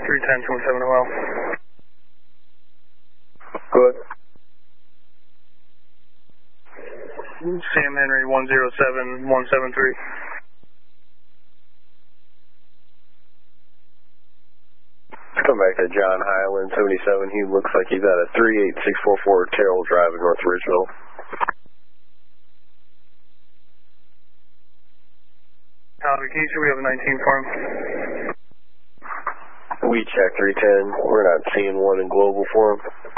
310, 27 well. Good. Sam Henry 107, 173. Come back to John Highland 77. He looks like he's at a 38644 Terrell Drive in North Ridgeville. Vacation, we have a 19 for him. We check 310. We're not seeing one in global for him.